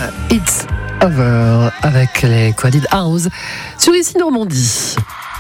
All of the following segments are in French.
It's Over avec les Quadid House sur Ici Normandie.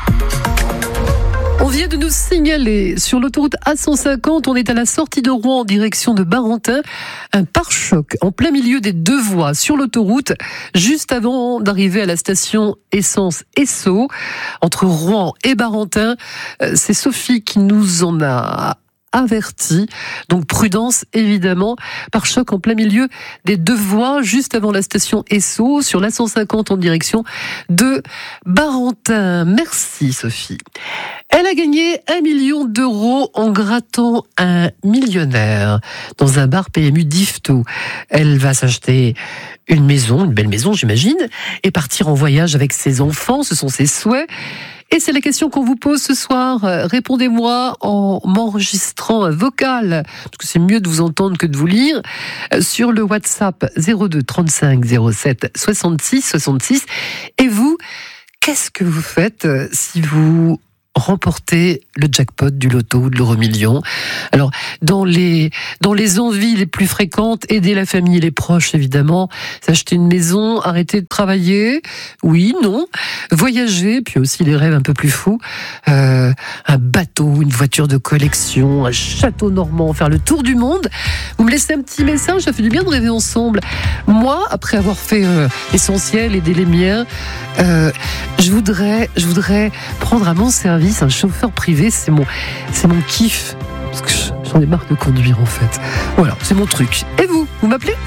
On vient de nous signaler sur l'autoroute A150, on est à la sortie de Rouen en direction de Barentin, un pare-choc en plein milieu des deux voies sur l'autoroute, juste avant d'arriver à la station essence Esso, entre Rouen et Barentin. C'est Sophie qui nous en a averti, donc prudence évidemment, pare-choc en plein milieu des deux voies, juste avant la station Esso, sur l'A150 en direction de Barentin. Merci Sophie. Elle a gagné 1 million d'euros en grattant un millionnaire dans un bar PMU d'Yvetot. Elle va s'acheter une maison, une belle maison j'imagine, et partir en voyage avec ses enfants, ce sont ses souhaits. Et c'est la question qu'on vous pose ce soir. Répondez-moi en m'enregistrant un vocal, parce que c'est mieux de vous entendre que de vous lire, sur le WhatsApp 02 35 07 66 66. Et vous, qu'est-ce que vous faites si vous remporter le jackpot du loto ou de l'euro-million? Alors, dans les envies les plus fréquentes, aider la famille et les proches, évidemment, s'acheter une maison, arrêter de travailler, oui, non, voyager, puis aussi les rêves un peu plus fous, un bateau, une voiture de collection, un château normand, faire le tour du monde. Vous me laissez un petit message, ça fait du bien de rêver ensemble. Moi, après avoir fait l'essentiel, aider les miens, je voudrais prendre à mon service un chauffeur privé, c'est mon kiff, parce que j'en ai marre de conduire en fait. Voilà, c'est mon truc. Et vous m'appelez ?